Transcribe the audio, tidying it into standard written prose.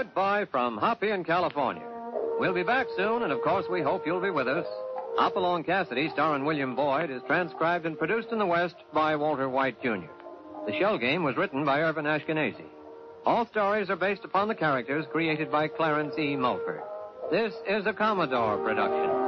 Goodbye from Hoppy in California. We'll be back soon, and of course we hope you'll be with us. Hopalong Cassidy, starring William Boyd, is transcribed and produced in the West by Walter White, Jr. The Shell Game was written by Irvin Ashkenazi. All stories are based upon the characters created by Clarence E. Mulford. This is a Commodore production.